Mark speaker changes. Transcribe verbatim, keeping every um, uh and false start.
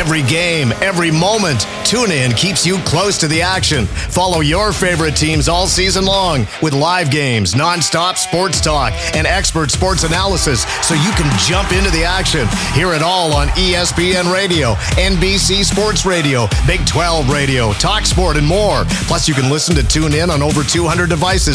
Speaker 1: Every game, every moment, TuneIn keeps you close to the action. Follow your favorite teams all season long with live games, nonstop sports talk, and expert sports analysis so you can jump into the action. Hear it all on E S P N Radio, N B C Sports Radio, Big twelve Radio, TalkSport, and more. Plus, you can listen to TuneIn on over two hundred devices